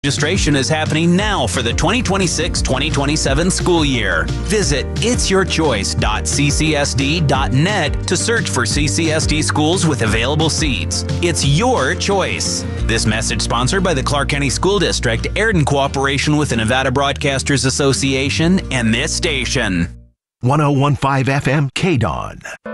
Registration is happening now for the 2026-2027 school year. Visit itsyourchoice.ccsd.net to search for CCSD schools with available seats. It's your choice. This message sponsored by the Clark County School District, aired in cooperation with the Nevada Broadcasters Association and this station. 1015 FM KDON.